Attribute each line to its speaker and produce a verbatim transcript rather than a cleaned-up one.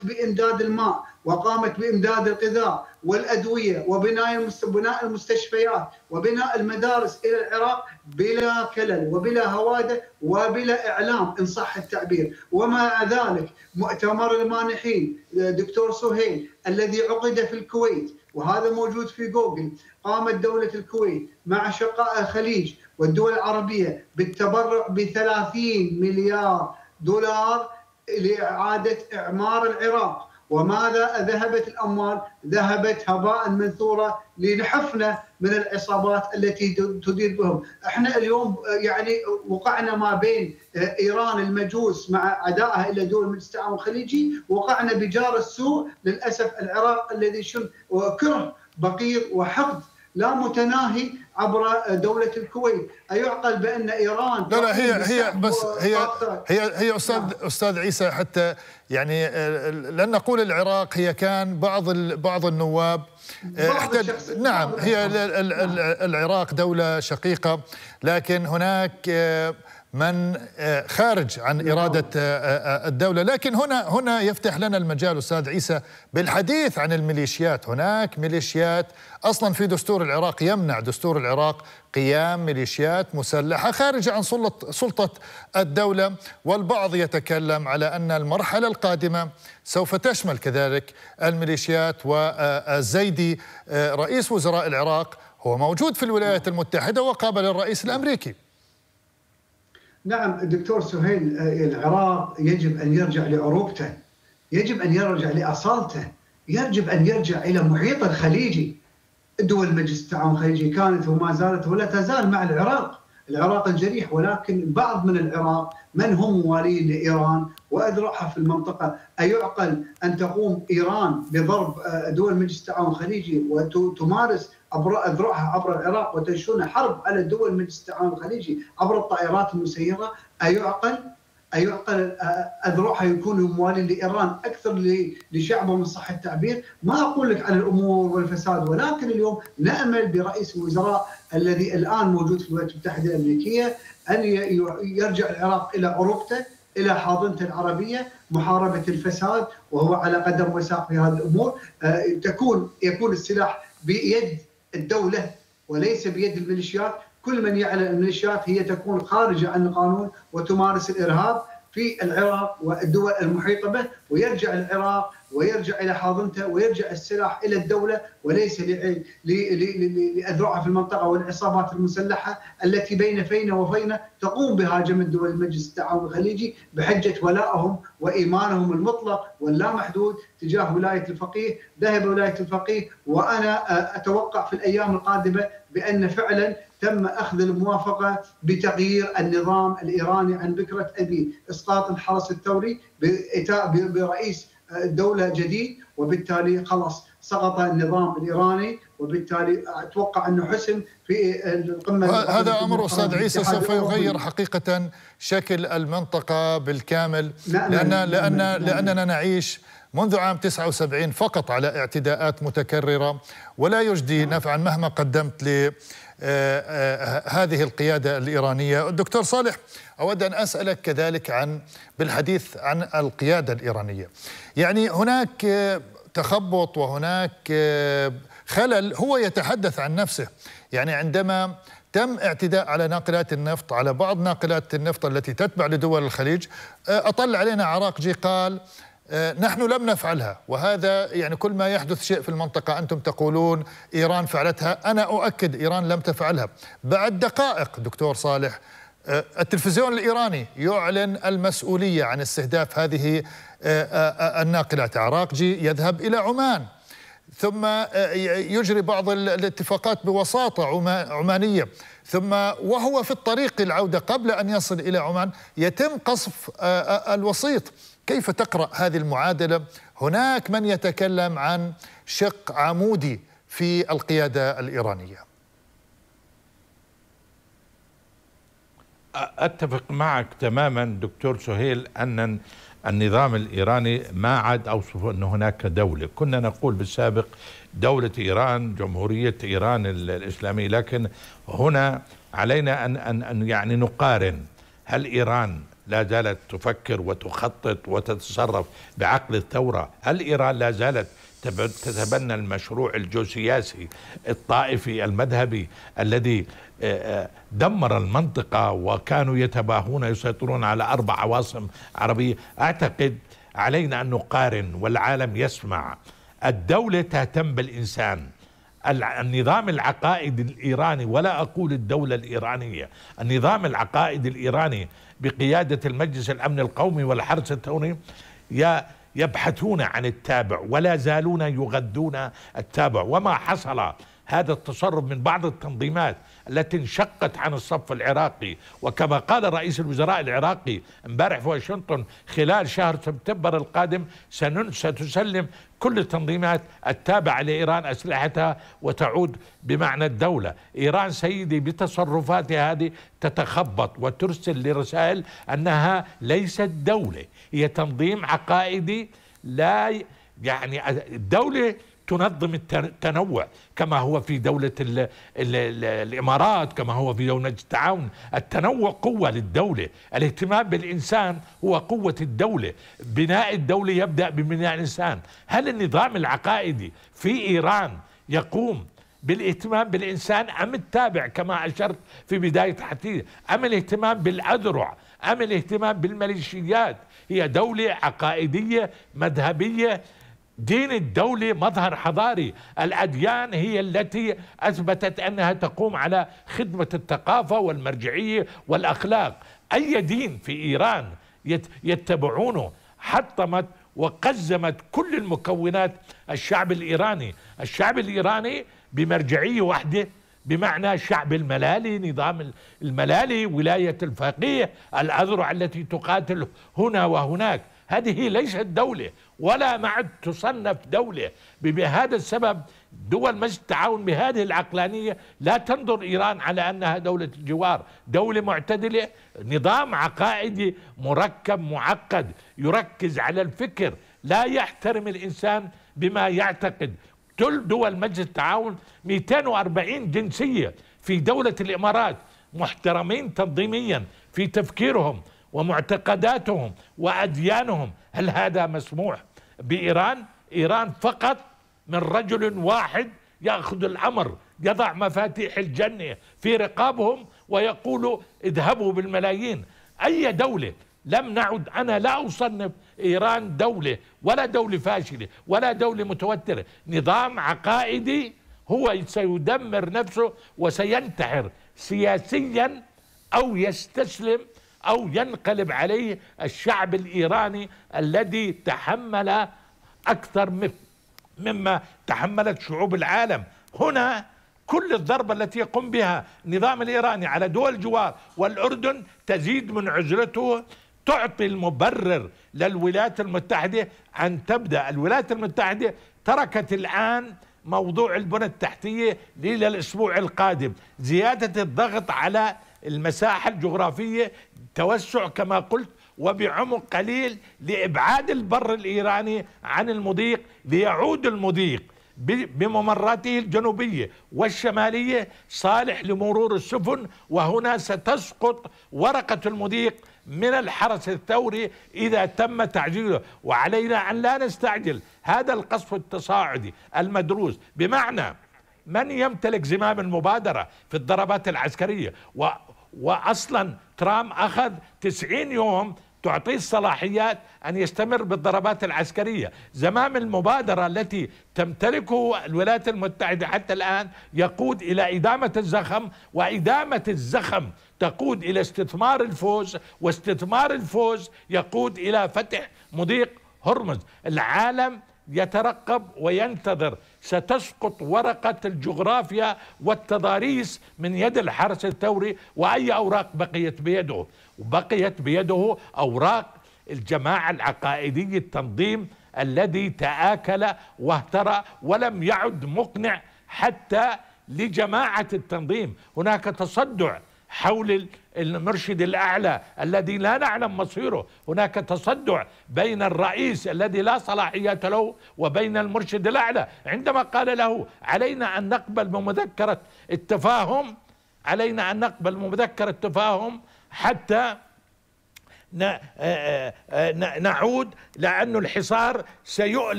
Speaker 1: بإمداد الماء، وقامت بإمداد الغذاء والأدوية وبناء بناء المستشفيات وبناء المدارس إلى العراق بلا كلل وبلا هوادة وبلا إعلام إن صح التعبير. ومع ذلك مؤتمر المانحين دكتور سهيل الذي عقد في الكويت، وهذا موجود في جوجل، قامت دولة الكويت مع شقاء الخليج والدول العربية بالتبرع بثلاثين مليار دولار لإعادة إعمار العراق. وماذا ذهبت الأموال؟ ذهبت هباء منثورا لنحفنا من العصابات التي تدير بهم. احنا اليوم يعني وقعنا ما بين إيران المجوس مع عدائها إلى دول مجلس التعاون الخليجي، وقعنا بجار السوء للأسف العراق الذي شن وكره بقيض وحقد لا متناهي عبر دولة الكويت. أيعقل بأن إيران
Speaker 2: لا لا هي هي بس هي هي هي أستاذ نعم. أستاذ عيسى، حتى يعني لن نقول العراق، هي كان بعض بعض النواب احتج. نعم هي العراق دولة شقيقة، لكن هناك من خارج عن إرادة الدولة. لكن هنا هنا يفتح لنا المجال أستاذ عيسى بالحديث عن الميليشيات. هناك ميليشيات أصلا في دستور العراق يمنع دستور العراق قيام ميليشيات مسلحة خارجة عن سلطة سلطة الدولة، والبعض يتكلم على أن المرحلة القادمة سوف تشمل كذلك الميليشيات. والزيدي رئيس وزراء العراق هو موجود في الولايات المتحدة وقابل الرئيس الأمريكي.
Speaker 1: نعم دكتور سهيل، العراق يجب أن يرجع لعروبته، يجب أن يرجع لأصالته، يجب أن يرجع إلى محيطه الخليجي. دول مجلس التعاون الخليجي كانت وما زالت ولا تزال مع العراق، العراق الجريح، ولكن بعض من العراق من هم موالين لإيران وأذرعها في المنطقة. أيعقل أن تقوم إيران بضرب دول مجلس التعاون الخليجي وتمارس أذرعها عبر العراق وتنشون حرب على دول مجلس التعاون الخليجي عبر الطائرات المسيرة؟ أيعقل أيعقل أذرعها يكونوا موالين لإيران أكثر لشعبه من صح التعبير؟ ما أقول لك على الأمور والفساد، ولكن اليوم نأمل برئيس الوزراء الذي الآن موجود في الولايات المتحدة الأمريكية أن يرجع العراق إلى عروبته، إلى حاضنته العربية، محاربة الفساد، وهو على قدم وساق في هذه الأمور. تكون يكون السلاح بيد الدولة وليس بيد الميليشيات. كل من يعلن الميليشيات هي تكون خارجة عن القانون وتمارس الإرهاب في العراق والدول المحيطة به، ويرجع العراق ويرجع إلى حاضنته ويرجع السلاح إلى الدولة وليس لأذرعها في المنطقة والعصابات المسلحة التي بين فينا وفينا تقوم بهاجم الدول مجلس التعاون الخليجي بحجة ولائهم وإيمانهم المطلق واللامحدود تجاه ولاية الفقيه. ذهب ولاية الفقيه، وأنا أتوقع في الأيام القادمة بأن فعلا تم أخذ الموافقة بتغيير النظام الإيراني عن بكرة أبيه، إسقاط الحرس الثوري برئيس دولة جديد، وبالتالي خلاص سقط النظام الإيراني، وبالتالي أتوقع أنه حسم في القمة.
Speaker 2: هذا أمر أستاذ عيسى سوف يغير حقيقة شكل المنطقة بالكامل، لأن لأن لأننا نعيش منذ عام تسعة وسبعين فقط على اعتداءات متكررة ولا يجدي نفعا مهما قدمت ل هذه القيادة الإيرانية. الدكتور صالح، أود أن أسألك كذلك عن بالحديث عن القيادة الإيرانية. يعني هناك تخبط وهناك خلل، هو يتحدث عن نفسه. يعني عندما تم اعتداء على ناقلات النفط، على بعض ناقلات النفط التي تتبع لدول الخليج، أطل علينا عراقجي قال نحن لم نفعلها. وهذا يعني كل ما يحدث شيء في المنطقة أنتم تقولون إيران فعلتها، أنا أؤكد إيران لم تفعلها. بعد دقائق دكتور صالح التلفزيون الإيراني يعلن المسؤولية عن استهداف هذه الناقلات. عراقجي يذهب إلى عمان، ثم يجري بعض الاتفاقات بوساطة عمانية، ثم وهو في الطريق العودة قبل أن يصل إلى عمان يتم قصف الوسيط. كيف تقرأ هذه المعادلة؟ هناك من يتكلم عن شق عمودي في القيادة الإيرانية.
Speaker 3: أتفق معك تماما دكتور سهيل أن النظام الإيراني ما عاد أوصف أن هناك دولة. كنا نقول بالسابق دولة إيران، جمهورية إيران الإسلامية، لكن هنا علينا أن, أن, أن يعني نقارن هل إيران لا زالت تفكر وتخطط وتتصرف بعقل الثورة؟ هل إيران لا زالت تتبنى المشروع الجيوسياسي الطائفي المذهبي الذي دمر المنطقة وكانوا يتباهون يسيطرون على أربع عواصم عربية؟ أعتقد علينا أن نقارن والعالم يسمع. الدولة تهتم بالإنسان، النظام العقائدي الإيراني، ولا أقول الدولة الإيرانية، النظام العقائدي الإيراني بقيادة المجلس الأمن القومي والحرس الثوري يبحثون عن التابع ولا زالون يغذون التابع. وما حصل هذا التصرف من بعض التنظيمات التي انشقت عن الصف العراقي، وكما قال رئيس الوزراء العراقي امبارح في واشنطن خلال شهر سبتمبر القادم ستسلم كل التنظيمات التابعة لإيران أسلحتها وتعود بمعنى الدولة. إيران سيدي بتصرفاتها هذه تتخبط وترسل لرسائل أنها ليست دولة، هي تنظيم عقائدي. لا يعني الدولة تنظم التنوع كما هو في دولة ال ال ال الإمارات، كما هو في دولة التعاون. التنوع قوة للدولة، الاهتمام بالإنسان هو قوة الدولة، بناء الدولة يبدأ ببناء الإنسان. هل النظام العقائدي في إيران يقوم بالاهتمام بالإنسان أم التابع كما أشرت في بداية حديثي، أم الاهتمام بالأذرع، أم الاهتمام بالميليشيات؟ هي دولة عقائدية مذهبية. دين الدولة مظهر حضاري، الأديان هي التي أثبتت أنها تقوم على خدمة الثقافة والمرجعية والأخلاق. أي دين في إيران يتبعونه حطمت وقزمت كل المكونات الشعب الإيراني. الشعب الإيراني بمرجعية واحدة، بمعنى شعب الملالي، نظام الملالي، ولاية الفقيه، الأذرع التي تقاتل هنا وهناك. هذه ليست دولة ولا معد تصنف دولة. بهذا السبب دول مجلس التعاون بهذه العقلانية لا تنظر إيران على أنها دولة الجوار، دولة معتدلة، نظام عقائدي مركب معقد يركز على الفكر، لا يحترم الإنسان بما يعتقد. كل دول مجلس التعاون مئتين وأربعين جنسية في دولة الإمارات محترمين تنظيميا في تفكيرهم ومعتقداتهم وأديانهم. هل هذا مسموح بإيران؟ إيران فقط من رجل واحد يأخذ الأمر، يضع مفاتيح الجنة في رقابهم ويقول اذهبوا بالملايين. أي دولة لم نعد، أنا لا أصنف إيران دولة ولا دولة فاشلة ولا دولة متوترة، نظام عقائدي هو سيدمر نفسه وسينتحر سياسيا أو يستسلم أو ينقلب عليه الشعب الإيراني الذي تحمل أكثر مما تحملت شعوب العالم. هنا كل الضربة التي يقوم بها النظام الإيراني على دول الجوار والأردن تزيد من عزلته، تعطي المبرر للولايات المتحدة أن تبدأ. الولايات المتحدة تركت الآن موضوع البنى التحتية للأسبوع القادم، زيادة الضغط على المساحة الجغرافية، توسع كما قلت وبعمق قليل لإبعاد البر الإيراني عن المضيق، ليعود المضيق بممراته الجنوبية والشمالية صالح لمرور السفن. وهنا ستسقط ورقة المضيق من الحرس الثوري إذا تم تعجيله، وعلينا أن لا نستعجل هذا القصف التصاعدي المدروس، بمعنى من يمتلك زمام المبادرة في الضربات العسكرية. و وأصلا ترامب أخذ تسعين يوم تعطيه الصلاحيات أن يستمر بالضربات العسكرية. زمام المبادرة التي تمتلكه الولايات المتحدة حتى الآن يقود إلى إدامة الزخم، وإدامة الزخم تقود إلى استثمار الفوز، واستثمار الفوز يقود إلى فتح مضيق هرمز. العالم يترقب وينتظر، ستسقط ورقة الجغرافيا والتضاريس من يد الحرس الثوري، وأي أوراق بقيت بيده؟ وبقيت بيده أوراق الجماعة العقائدية، التنظيم الذي تآكل واهترى ولم يعد مقنع حتى لجماعة التنظيم. هناك تصدع حول المرشد الأعلى الذي لا نعلم مصيره، هناك تصدع بين الرئيس الذي لا صلاحيات له وبين المرشد الأعلى، عندما قال له علينا أن نقبل بمذكرة التفاهم، علينا أن نقبل بمذكرة التفاهم حتى نعود، لأن الحصار سيؤلم